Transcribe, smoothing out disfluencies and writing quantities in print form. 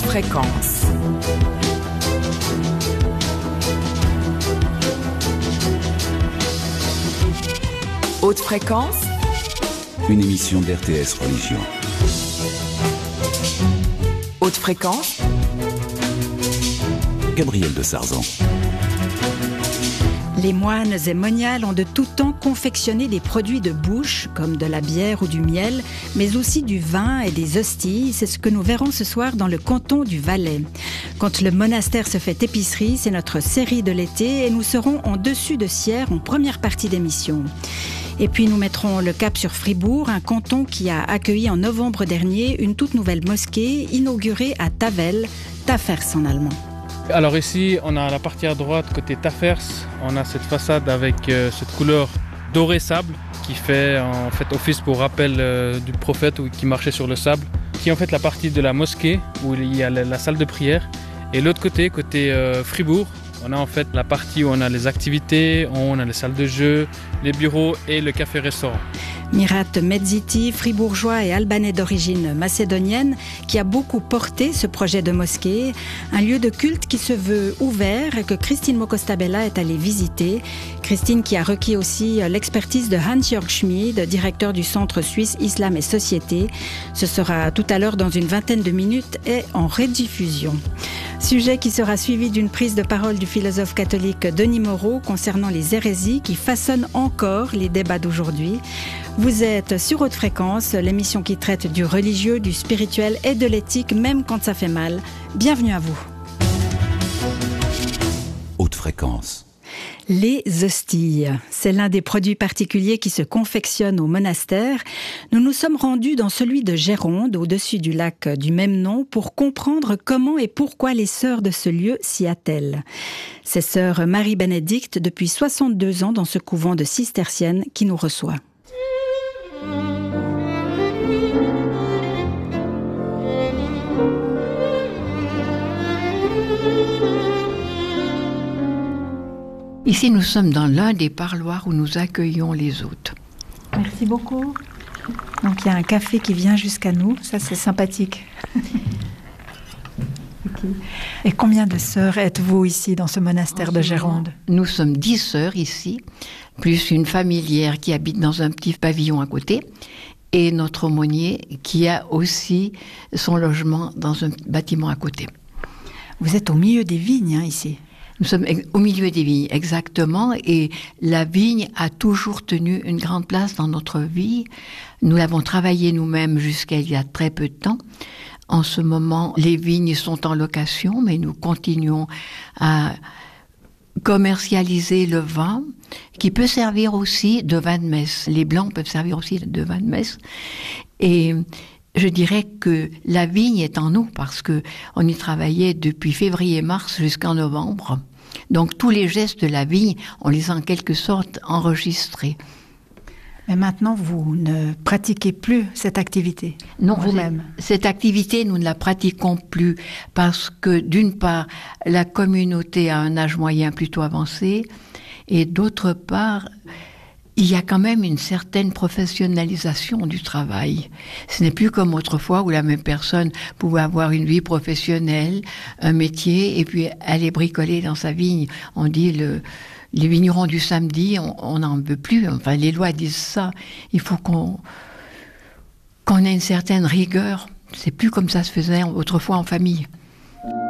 fréquence. Haute fréquence, une émission d'RTS Religion. Haute fréquence, Gabriel de Sarzan. Les moines et moniales ont de tout temps confectionné des produits de bouche, comme de la bière ou du miel, mais aussi du vin et des hosties. C'est ce que nous verrons ce soir dans le canton du Valais. Quand le monastère se fait épicerie, c'est notre série de l'été et nous serons en dessus de Sierre en première partie d'émission. Et puis nous mettrons le cap sur Fribourg, un canton qui a accueilli en novembre dernier une toute nouvelle mosquée inaugurée à Tavel, Tafers en allemand. Alors ici, on a la partie à droite, côté Tafers, on a cette façade avec cette couleur doré sable qui fait en fait office pour rappel du prophète qui marchait sur le sable, qui est en fait la partie de la mosquée où il y a la salle de prière. Et l'autre côté, Fribourg, on a en fait la partie où on a les activités, on a les salles de jeu, les bureaux et le café-restaurant. Mirat Mezziti, fribourgeois et albanais d'origine macédonienne, qui a beaucoup porté ce projet de mosquée, un lieu de culte qui se veut ouvert et que Christine Mokostabella est allée visiter. Christine qui a requis aussi l'expertise de Hans-Jörg Schmid, directeur du Centre suisse Islam et Société. Ce sera tout à l'heure dans une vingtaine de minutes et en rediffusion. Sujet qui sera suivi d'une prise de parole du philosophe catholique Denis Moreau concernant les hérésies qui façonnent encore les débats d'aujourd'hui. Vous êtes sur Haute Fréquence, l'émission qui traite du religieux, du spirituel et de l'éthique, même quand ça fait mal. Bienvenue à vous. Haute Fréquence. Les hosties, c'est l'un des produits particuliers qui se confectionnent au monastère. Nous nous sommes rendus dans celui de Géronde, au-dessus du lac du même nom, pour comprendre comment et pourquoi les sœurs de ce lieu s'y attellent. C'est sœur Marie-Bénédicte, depuis 62 ans dans ce couvent de cisterciennes, qui nous reçoit. Ici, nous sommes dans l'un des parloirs où nous accueillons les hôtes. Merci beaucoup. Donc, il y a un café qui vient jusqu'à nous. Ça, c'est sympathique. Okay. Et combien de sœurs êtes-vous ici, dans ce monastère de Géronde ? Nous sommes 10 sœurs ici, plus une familière qui habite dans un petit pavillon à côté, et notre aumônier qui a aussi son logement dans un bâtiment à côté. Vous êtes au milieu des vignes, ici ? Nous sommes au milieu des vignes, exactement, et la vigne a toujours tenu une grande place dans notre vie. Nous l'avons travaillée nous-mêmes jusqu'à il y a très peu de temps. En ce moment, les vignes sont en location, mais nous continuons à commercialiser le vin, qui peut servir aussi de vin de messe. Les blancs peuvent servir aussi de vin de messe. Et je dirais que la vigne est en nous parce que on y travaillait depuis février-mars jusqu'en novembre. Donc tous les gestes de la vigne, on les a en quelque sorte enregistrés. Mais maintenant, vous ne pratiquez plus cette activité, non, vous-même. Cette activité, nous ne la pratiquons plus parce que d'une part, la communauté a un âge moyen plutôt avancé et d'autre part, il y a quand même une certaine professionnalisation du travail. Ce n'est plus comme autrefois où la même personne pouvait avoir une vie professionnelle, un métier, et puis aller bricoler dans sa vigne. On dit les vignerons du samedi, on n'en veut plus. Enfin, les lois disent ça. Il faut qu'on ait une certaine rigueur. C'est plus comme ça se faisait autrefois en famille.